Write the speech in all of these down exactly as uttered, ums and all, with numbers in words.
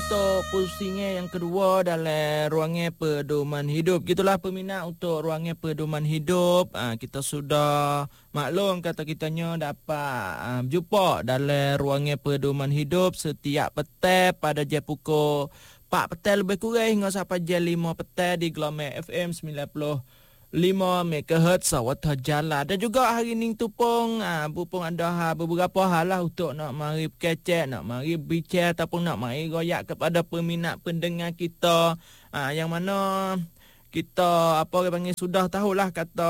untuk pusingnya yang kedua dalam ruangnya pedoman hidup. Gitulah peminat untuk ruangnya pedoman hidup. Ha, kita sudah maklum kata kitanya dapat ha, jumpa dalam ruangnya pedoman hidup setiap petang pada jam pukul empat petang lebih kurang hingga sampai jam lima petang di Gelombang F M sembilan puluh lima megahertz Sawatha Jala. Dan juga hari ni tupung ah pupung ada ha, beberapa hal lah untuk nak mari kecek, nak mari bicara ataupun nak mari royak kepada peminat pendengar kita, ah yang mana kita apa orang panggil sudah tahulah kata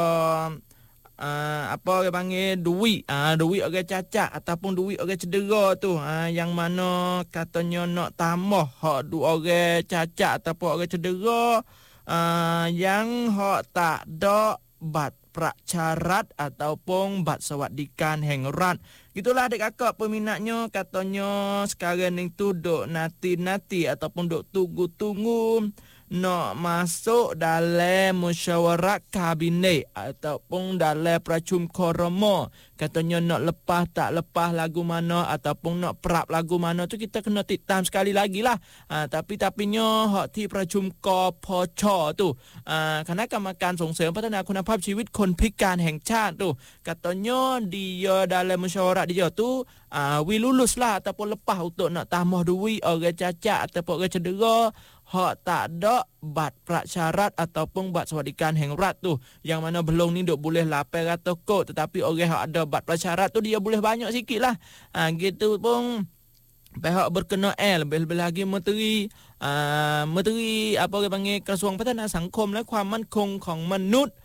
ah apa orang panggil duit, ah duit orang cacat ataupun duit orang cedera tu, ah yang mana katanya nak tambah hak du orang cacat ataupun orang cedera. Uh, yang hak tak ada bat pracarat ataupun bat sawadikan hang rat. Gitulah adik kakak peminatnya katanya sekarang ni tu duk nanti-nanti ataupun duk tunggu-tunggu nak masuk dalam musyawarah kabinet ataupun dalam percuma koroma. Katanya nak lepas tak lepas lagu mana ataupun nak perap lagu mana tu kita kena tiktam sekali lagi lah. Ha, tapi tapinya hak ti percuma poco tu. Ha, kerana akan makan songseng patutnya aku nampakชีวิต คนพิการแห่งชาติ tu. Katanya dia dalam musyawarah dia tu uh, we lulus lah ataupun lepas untuk nak tambah duit orang cacat ataupun orang cedera hak tak ada bat prasyarat ataupun bat sawadikan hang rat tu, yang mana belum ni duk boleh lapan ratus kod, tetapi orang hak ada bat prasyarat tu dia boleh banyak sikit lah. Ha, gitu pun pihak berkenaan lebih-lebih lagi menteri uh, menteri apa orang panggil Kerasuan Pertahanan Sangkomและความมั่นคงของมนุษย์.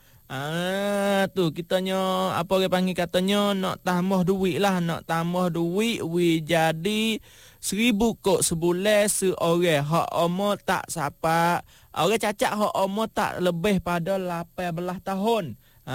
Ah tu kitanya apa orang panggil katanya nak tambah duit lah, nak tambah duit we jadi seribu kok sebulan seorang hak umur tak sapa orang cacat hak umur tak lebih pada lapan belas tahun.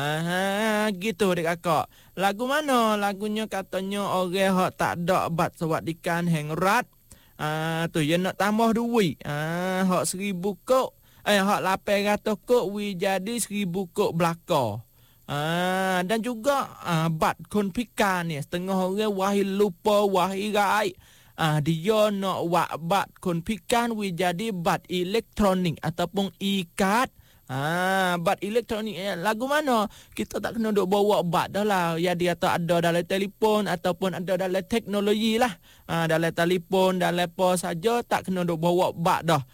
Ah gitu dek kakak. Lagu mana? Lagunya katanya orang hak tak ada bat sawadikan hang rat. Ah tu dia nak tambah duit. Ah hak seribu kok Eh, hak lapan ratus kok we jadi seribu kok belaka. Ah, dan juga ah, bat kon pikan ni setengah orang wahi lupa wahi rai. Ah, dia nak wak bat kon pikan we jadi bat elektronik ataupun ikat. Ah, bat elektronik eh, lagu mana? Kita tak kena duk bawa bat dah lah. Ya dia tak ada dalam telefon ataupun ada dalam teknologi lah. Ah, dalam telefon, dalam apa saja tak kena duk bawa bat dah.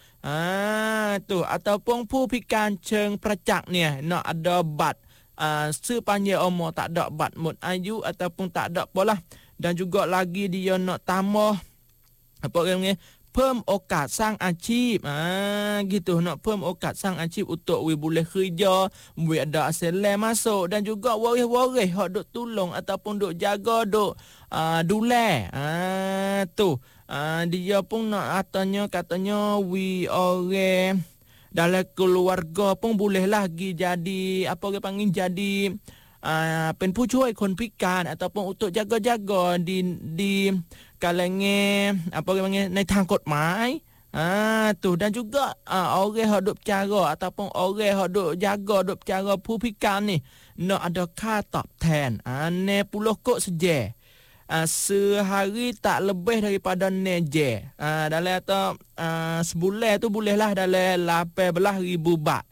Ah tu ataupun pu pikan ceng percak ni nak ada bat ah, sepanjang umur tak ada bat mud ayu ataupun tak ada apalah. Dan juga lagi dia nak tambah apa orang ni pem okat sang acip. Ah gitu nak pem okat sang acip untuk we boleh kerja, we ada aselan masuk dan juga waris-waris hak duk tolong ataupun duk jaga duk ah dule. Ah tu Uh, dia pun nak katanya katanya we orang dalam keluarga pun boleh lagi jadi apa orang panggil jadi uh, penpucuai kon pikan ataupun untuk jaga-jaga di di kalangan apa orang panggilในทางกฎหมาย. Ah tu dan juga uh, orang hak duk bercara ataupun orang hak duk jaga duk bercara pu pikan ni nak ada kah top ten. Ah ne puluh kok saja. Uh, sehari tak lebih daripada neje. Uh, dalam atau uh, sebulan tu bolehlah dalam lapan belas ribu bat.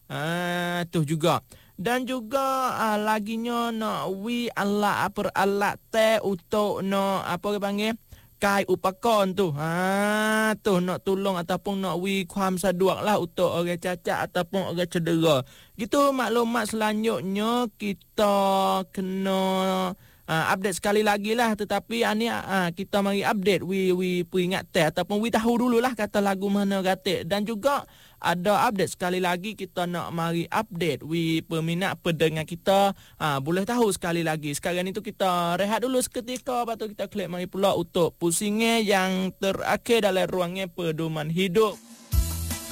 Uh, tu juga. Dan juga uh, laginya nak we alat per alat teh untuk nak apa orang panggil kai upakorn tu. Ha tu nak tolong ataupun nak we ความสะดวก lah untuk orang cacat ataupun orang cedera. Gitu maklumat selanjutnya kita kena Uh, update sekali lagi lah, tetapi ani uh, kita mari update we we peringat teh ataupun we tahu dululah kata lagu mana gatik. Dan juga ada update sekali lagi kita nak mari update we peminat pendengar kita uh, boleh tahu sekali lagi. Sekarang itu kita rehat dulu seketika, lepas tu kita klik mari pula untuk pusingnya yang terakhir dalam ruangnya pedoman hidup.